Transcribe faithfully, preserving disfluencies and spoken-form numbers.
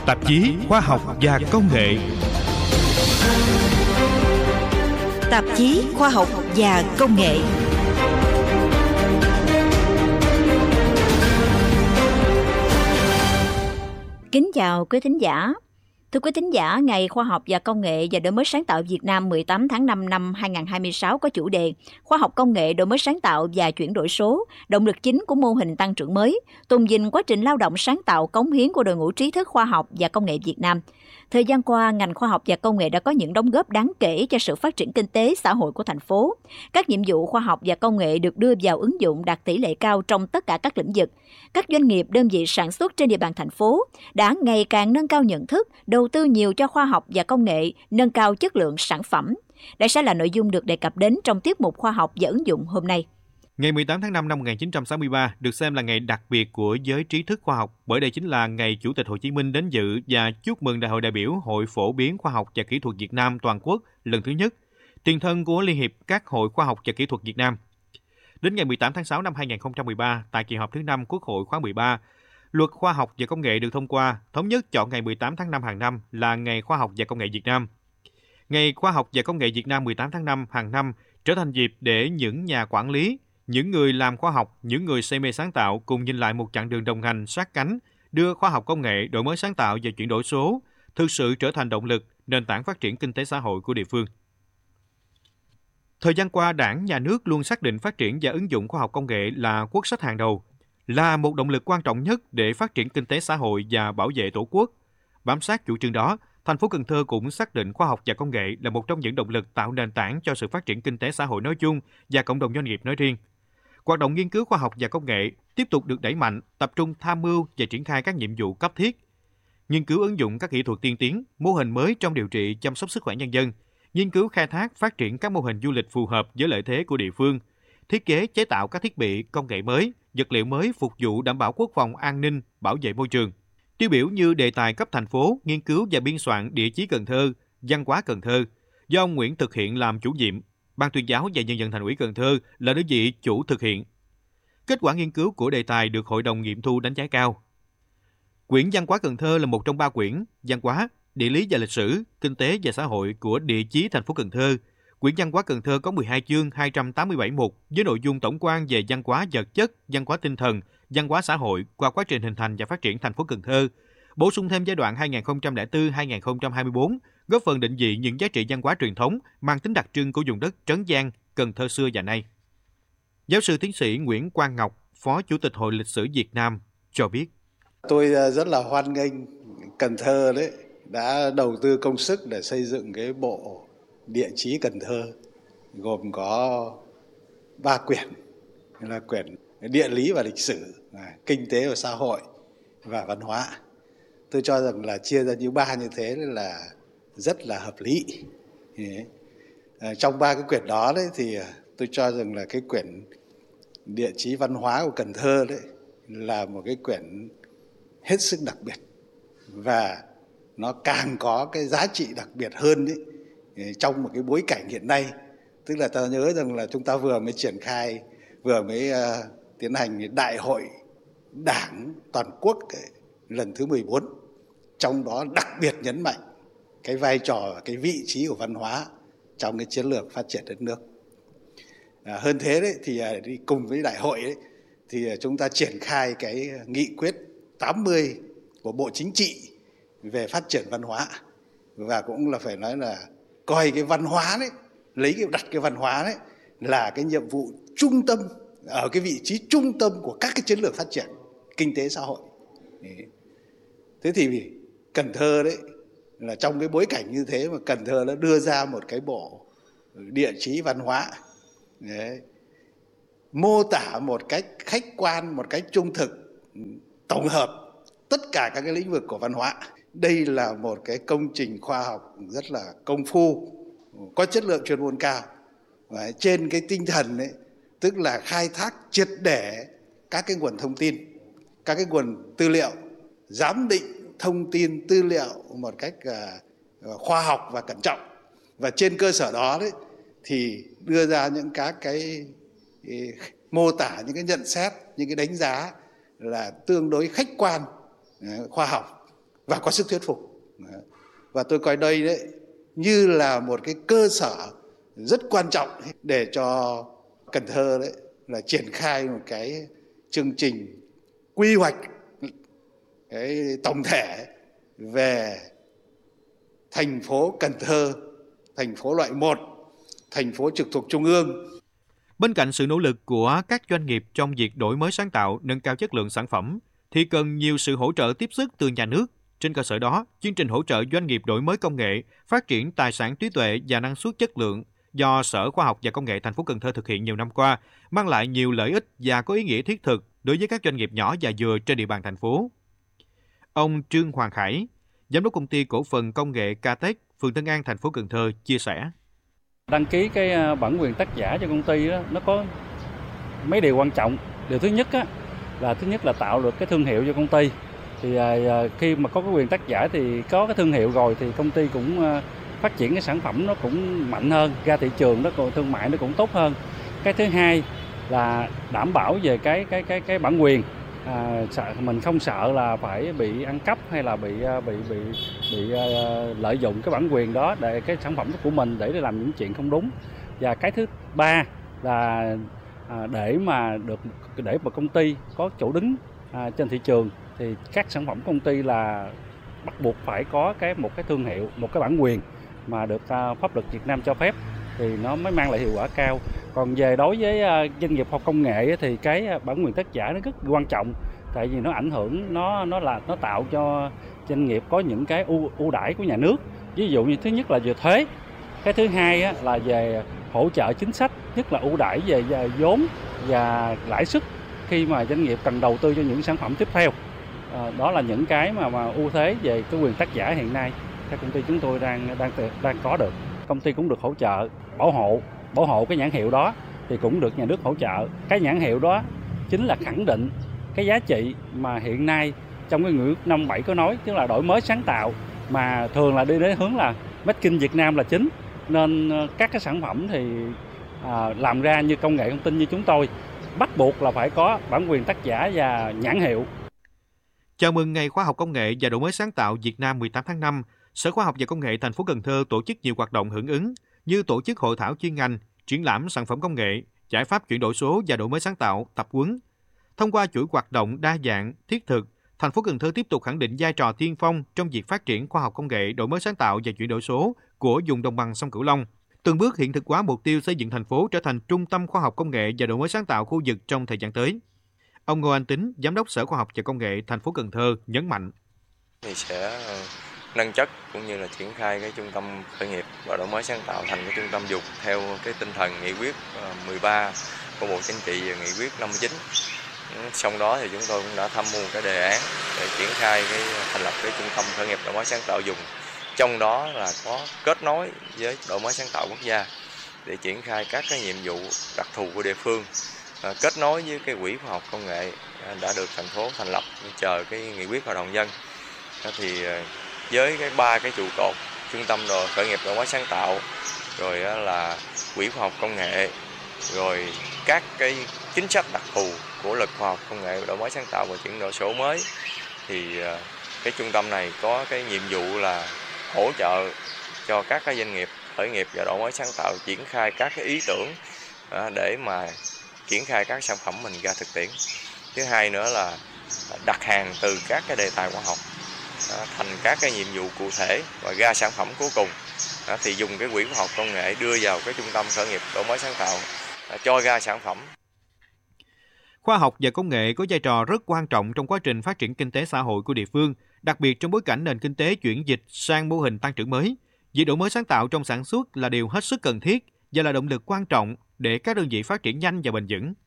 Tạp chí Khoa học và Công nghệ. Tạp chí Khoa học và Công nghệ. Kính chào quý thính giả. Thưa quý thính giả, Ngày Khoa học và Công nghệ và Đổi mới sáng tạo Việt Nam mười tám tháng năm năm hai nghìn không trăm hai mươi sáu có chủ đề Khoa học công nghệ, đổi mới sáng tạo và chuyển đổi số, động lực chính của mô hình tăng trưởng mới, tôn vinh quá trình lao động sáng tạo cống hiến của đội ngũ trí thức khoa học và công nghệ Việt Nam. Thời gian qua, ngành khoa học và công nghệ đã có những đóng góp đáng kể cho sự phát triển kinh tế, xã hội của thành phố. Các nhiệm vụ khoa học và công nghệ được đưa vào ứng dụng đạt tỷ lệ cao trong tất cả các lĩnh vực. Các doanh nghiệp, đơn vị sản xuất trên địa bàn thành phố đã ngày càng nâng cao nhận thức, đầu tư nhiều cho khoa học và công nghệ, nâng cao chất lượng sản phẩm. Đây sẽ là nội dung được đề cập đến trong tiết mục khoa học và ứng dụng hôm nay. Ngày mười tám tháng năm năm một nghìn chín trăm sáu mươi ba được xem là ngày đặc biệt của giới trí thức khoa học, bởi đây chính là ngày Chủ tịch Hồ Chí Minh đến dự và chúc mừng Đại hội đại biểu Hội Phổ biến Khoa học và Kỹ thuật Việt Nam toàn quốc lần thứ nhất, tiền thân của Liên hiệp các Hội Khoa học và Kỹ thuật Việt Nam. Đến ngày mười tám tháng sáu năm hai nghìn không trăm mười ba, tại kỳ họp thứ năm Quốc hội khóa mười ba, Luật Khoa học và Công nghệ được thông qua, thống nhất chọn ngày mười tám tháng năm hàng năm là Ngày Khoa học và Công nghệ Việt Nam. Ngày Khoa học và Công nghệ Việt Nam mười tám tháng năm hàng năm trở thành dịp để những nhà quản lý, những người làm khoa học, những người say mê sáng tạo cùng nhìn lại một chặng đường đồng hành sát cánh, đưa khoa học công nghệ, đổi mới sáng tạo và chuyển đổi số thực sự trở thành động lực, nền tảng phát triển kinh tế xã hội của địa phương. Thời gian qua, Đảng, Nhà nước luôn xác định phát triển và ứng dụng khoa học công nghệ là quốc sách hàng đầu, là một động lực quan trọng nhất để phát triển kinh tế xã hội và bảo vệ Tổ quốc. Bám sát chủ trương đó, thành phố Cần Thơ cũng xác định khoa học và công nghệ là một trong những động lực tạo nền tảng cho sự phát triển kinh tế xã hội nói chung và cộng đồng doanh nghiệp nói riêng. Hoạt động nghiên cứu khoa học và công nghệ tiếp tục được đẩy mạnh, tập trung tham mưu và triển khai các nhiệm vụ cấp thiết. Nghiên cứu ứng dụng các kỹ thuật tiên tiến, mô hình mới trong điều trị chăm sóc sức khỏe nhân dân, nghiên cứu khai thác phát triển các mô hình du lịch phù hợp với lợi thế của địa phương, thiết kế chế tạo các thiết bị công nghệ mới, vật liệu mới phục vụ đảm bảo quốc phòng an ninh, bảo vệ môi trường. Tiêu biểu như đề tài cấp thành phố, nghiên cứu và biên soạn địa chí Cần Thơ, văn hóa Cần Thơ, do ông Nguyễn Thực Hiện làm chủ nhiệm. Ban tuyên giáo và Nhân dân Thành ủy Cần Thơ là đơn vị chủ thực hiện. Kết quả nghiên cứu của đề tài được Hội đồng nghiệm thu đánh giá cao. Quyển Văn hóa Cần Thơ là một trong ba quyển Văn hóa, Địa lý và lịch sử, Kinh tế và xã hội của địa chí thành phố Cần Thơ. Quyển Văn hóa Cần Thơ có mười hai chương, hai trăm tám mươi bảy mục với nội dung tổng quan về văn hóa vật chất, văn hóa tinh thần, văn hóa xã hội qua quá trình hình thành và phát triển thành phố Cần Thơ. Bổ sung thêm giai đoạn hai nghìn không trăm lẻ bốn đến hai nghìn không trăm hai mươi tư, góp phần định vị những giá trị văn hóa truyền thống mang tính đặc trưng của vùng đất Trấn Giang, Cần Thơ xưa và nay. Giáo sư tiến sĩ Nguyễn Quang Ngọc, Phó Chủ tịch Hội Lịch sử Việt Nam cho biết: Tôi rất là hoan nghênh Cần Thơ đấy đã đầu tư công sức để xây dựng cái bộ địa chí Cần Thơ, gồm có ba quyển, là quyển địa lý và lịch sử, kinh tế và xã hội và văn hóa. Tôi cho rằng là chia ra như ba như thế là rất là hợp lý. Trong ba cái quyển đó đấy thì tôi cho rằng là cái quyển địa chí văn hóa của Cần Thơ đấy là một cái quyển hết sức đặc biệt, và nó càng có cái giá trị đặc biệt hơn đấy trong một cái bối cảnh hiện nay. Tức là ta nhớ rằng là chúng ta vừa mới triển khai, vừa mới uh, tiến hành đại hội Đảng toàn quốc lần thứ mười bốn, trong đó đặc biệt nhấn mạnh cái vai trò và cái vị trí của văn hóa trong cái chiến lược phát triển đất nước. À, hơn thế đấy thì đi cùng với đại hội đấy thì chúng ta triển khai cái nghị quyết tám mươi của Bộ Chính trị về phát triển văn hóa, và cũng là phải nói là coi cái văn hóa đấy, lấy cái đặt cái văn hóa đấy là cái nhiệm vụ trung tâm, ở cái vị trí trung tâm của các cái chiến lược phát triển kinh tế xã hội. Thế thì Cần Thơ đấy là trong cái bối cảnh như thế mà Cần Thơ đã đưa ra một cái bộ địa chí văn hóa đấy, mô tả một cách khách quan, một cách trung thực, tổng hợp tất cả các cái lĩnh vực của văn hóa. Đây là một cái công trình khoa học rất là công phu, có chất lượng chuyên môn cao. Và trên cái tinh thần ấy, tức là khai thác triệt để các cái nguồn thông tin, các cái nguồn tư liệu, giám định thông tin tư liệu một cách uh, khoa học và cẩn trọng. Và trên cơ sở đó đấy thì đưa ra những các cái, cái mô tả, những cái nhận xét, những cái đánh giá là tương đối khách quan, uh, khoa học, và có sức thuyết phục. Và tôi coi đây đấy như là một cái cơ sở rất quan trọng để cho Cần Thơ đấy là triển khai một cái chương trình quy hoạch cái tổng thể về thành phố Cần Thơ, thành phố loại một, thành phố trực thuộc Trung ương. Bên cạnh sự nỗ lực của các doanh nghiệp trong việc đổi mới sáng tạo, nâng cao chất lượng sản phẩm, thì cần nhiều sự hỗ trợ tiếp sức từ nhà nước. Trên cơ sở đó, chương trình hỗ trợ doanh nghiệp đổi mới công nghệ, phát triển tài sản trí tuệ và năng suất chất lượng do Sở Khoa học và Công nghệ thành phố Cần Thơ thực hiện nhiều năm qua, mang lại nhiều lợi ích và có ý nghĩa thiết thực đối với các doanh nghiệp nhỏ và vừa trên địa bàn thành phố. Ông Trương Hoàng Khải, Giám đốc Công ty Cổ phần Công nghệ Catech, phường Tân An, thành phố Cần Thơ chia sẻ. Đăng ký cái bản quyền tác giả cho công ty đó, nó có mấy điều quan trọng. Điều thứ nhất á, là thứ nhất là tạo được cái thương hiệu cho công ty. Thì à, khi mà có cái quyền tác giả thì có cái thương hiệu rồi thì công ty cũng à, phát triển cái sản phẩm nó cũng mạnh hơn, ra thị trường nó còn thương mại nó cũng tốt hơn. Cái thứ hai là đảm bảo về cái cái cái cái bản quyền. À, sợ, mình không sợ là phải bị ăn cắp hay là bị bị bị bị uh, lợi dụng cái bản quyền đó để cái sản phẩm của mình để làm những chuyện không đúng. Và cái thứ ba là à, để mà được để mà công ty có chỗ đứng à, trên thị trường thì các sản phẩm công ty là bắt buộc phải có cái một cái thương hiệu, một cái bản quyền mà được à, pháp luật Việt Nam cho phép thì nó mới mang lại hiệu quả cao. Còn về đối với à, doanh nghiệp khoa học công nghệ thì cái bản quyền tác giả nó rất quan trọng, tại vì nó ảnh hưởng nó nó là nó tạo cho doanh nghiệp có những cái ưu ưu đãi của nhà nước. Ví dụ như thứ nhất là về thuế, cái thứ hai á, là về hỗ trợ chính sách, nhất là ưu đãi về, về vốn và lãi suất khi mà doanh nghiệp cần đầu tư cho những sản phẩm tiếp theo. À, đó là những cái mà mà ưu thế về cái quyền tác giả hiện nay các công ty chúng tôi đang đang đang có được. Công ty cũng được hỗ trợ bảo hộ bảo hộ cái nhãn hiệu đó thì cũng được nhà nước hỗ trợ. Cái nhãn hiệu đó chính là khẳng định cái giá trị mà hiện nay trong cái nghị quyết năm bảy có nói, tức là đổi mới sáng tạo, mà thường là đi đến hướng là Made in Việt Nam là chính. Nên các cái sản phẩm thì à, làm ra như công nghệ thông tin như chúng tôi bắt buộc là phải có bản quyền tác giả và nhãn hiệu. Chào mừng Ngày Khoa học Công nghệ và Đổi mới sáng tạo Việt Nam mười tám tháng năm, Sở Khoa học và Công nghệ thành phố Cần Thơ tổ chức nhiều hoạt động hưởng ứng như tổ chức hội thảo chuyên ngành, triển lãm sản phẩm công nghệ, giải pháp chuyển đổi số và đổi mới sáng tạo, tập huấn. Thông qua chuỗi hoạt động đa dạng, thiết thực, thành phố Cần Thơ tiếp tục khẳng định vai trò tiên phong trong việc phát triển khoa học công nghệ, đổi mới sáng tạo và chuyển đổi số của vùng đồng bằng sông Cửu Long, từng bước hiện thực hóa mục tiêu xây dựng thành phố trở thành trung tâm khoa học công nghệ và đổi mới sáng tạo khu vực trong thời gian tới. Ông Ngô Anh Tính, Giám đốc Sở Khoa học và Công nghệ thành phố Cần Thơ nhấn mạnh: thì sẽ nâng chất cũng như là triển khai cái trung tâm khởi nghiệp và đổi mới sáng tạo thành cái trung tâm dục theo cái tinh thần nghị quyết mười ba của Bộ Chính trị và nghị quyết năm mươi chín. Sau đó thì chúng tôi cũng đã tham mưu cái đề án để triển khai cái thành lập cái trung tâm khởi nghiệp đổi mới sáng tạo vùng, trong đó là có kết nối với đổi mới sáng tạo quốc gia để triển khai các cái nhiệm vụ đặc thù của địa phương, kết nối với cái quỹ khoa học công nghệ đã được thành phố thành lập chờ cái nghị quyết hội đồng dân. Thì với cái ba cái trụ cột trung tâm đồ khởi nghiệp đổi mới sáng tạo, rồi là quỹ khoa học công nghệ, rồi các cái chính sách đặc thù của luật khoa học công nghệ đổi mới sáng tạo và chuyển đổi số mới, thì cái trung tâm này có cái nhiệm vụ là hỗ trợ cho các cái doanh nghiệp khởi nghiệp và đổi mới sáng tạo triển khai các cái ý tưởng để mà triển khai các sản phẩm mình ra thực tiễn. Thứ hai nữa là đặt hàng từ các cái đề tài khoa học thành các cái nhiệm vụ cụ thể và ra sản phẩm cuối cùng, thì dùng cái quỹ khoa học công nghệ đưa vào cái trung tâm khởi nghiệp đổi mới sáng tạo cho ra sản phẩm. Khoa học và công nghệ có vai trò rất quan trọng trong quá trình phát triển kinh tế xã hội của địa phương, đặc biệt trong bối cảnh nền kinh tế chuyển dịch sang mô hình tăng trưởng mới. Việc đổi mới sáng tạo trong sản xuất là điều hết sức cần thiết và là động lực quan trọng để các đơn vị phát triển nhanh và bền vững.